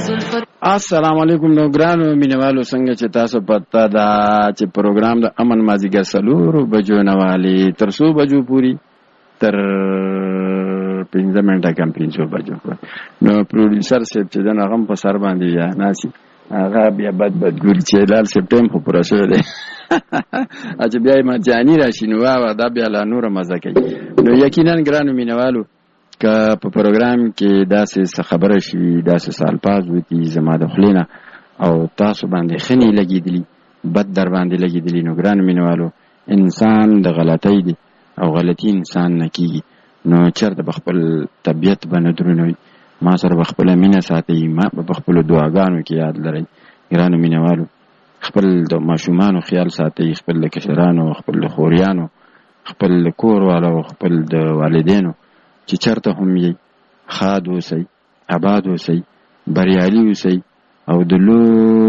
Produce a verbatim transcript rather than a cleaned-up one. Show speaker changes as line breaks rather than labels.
السلام علیکم نو ګرانو مینوالو څنګه چې تاسو پته دا چې پروګرام د امن مازیګر سلورو بجو نه والی تر څو بجو پوری تر پنځه منټه کم پنځه بجو نو پروډوسر صاحب چې دا هغه په سر باندې یا ناسي هغه بیا بد بد ګوري چې لال سپټم خو پوره شوی دی اته بیا ما جانی راشي نو وا دا بیا لا نور مزه کوي نو یقینا ګرانو مینوالو که په پروګرام کې داسې خبره شي داسې سالپاز وکړي زما د خلینا او تاسو باندې خني لګیدلی بد در باندې لګیدلی نو ګران مینوالو انسان د غلطۍ دی او غلطي انسان نه کیږي نو چرته بخپل طبيعت باندې درنوي ما سره بخپل مینه ساتي ما بخپل دعاګانو کې یاد لري ګران مینوالو خپل د ماشومانو خیال ساتي خپل کشرانو خپل خوریانو خپل کور والو خپل د والدینو چې چرته هم یې خاد اوسئ آباد اوسئ بریالي اوسئ او د لو